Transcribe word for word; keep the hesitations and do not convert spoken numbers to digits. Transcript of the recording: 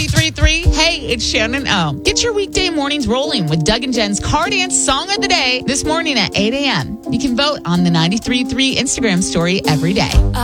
ninety-three point three. Hey, it's Shannon O. Get your weekday mornings rolling with Doug and Jen's Car Dance Song of the Day this morning at eight a.m. You can vote on the ninety-three point three Instagram story every day.